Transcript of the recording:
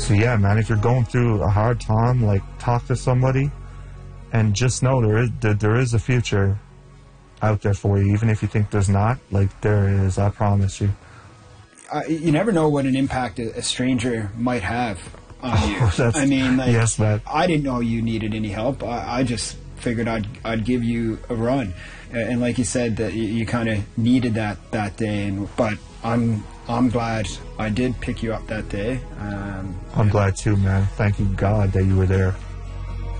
So yeah, man, if you're going through a hard time, like, talk to somebody, and just know there is a future out there for you, even if you think there's not. Like, there is, I promise you. You never know what an impact a stranger might have on you. I mean, like, yes, man. I didn't know you needed any help. I just figured I'd give you a run, and like you said, that you kind of needed that day. But I'm glad I did pick you up that day. I'm glad too, man. Thank you, God, that you were there.